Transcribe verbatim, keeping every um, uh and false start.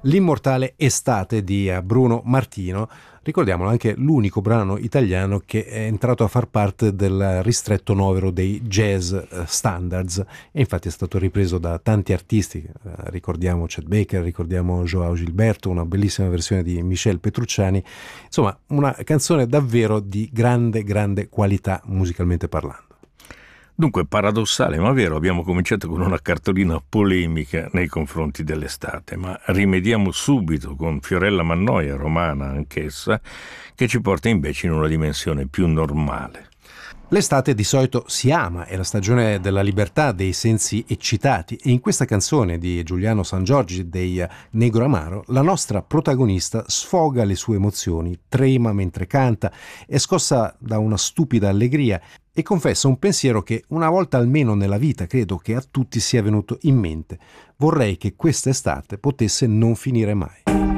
L'immortale Estate di Bruno Martino, ricordiamolo anche l'unico brano italiano che è entrato a far parte del ristretto novero dei jazz standards e infatti è stato ripreso da tanti artisti, ricordiamo Chet Baker, ricordiamo Joao Gilberto, una bellissima versione di Michel Petrucciani, insomma una canzone davvero di grande grande qualità musicalmente parlando. Dunque, paradossale ma vero, abbiamo cominciato con una cartolina polemica nei confronti dell'estate, ma rimediamo subito con Fiorella Mannoia, romana anch'essa, che ci porta invece in una dimensione più normale. L'estate di solito si ama, è la stagione della libertà, dei sensi eccitati e in questa canzone di Giuliano Sangiorgi dei Negro Amaro la nostra protagonista sfoga le sue emozioni, trema mentre canta, è scossa da una stupida allegria e confessa un pensiero che una volta almeno nella vita credo che a tutti sia venuto in mente. Vorrei che questa estate potesse non finire mai.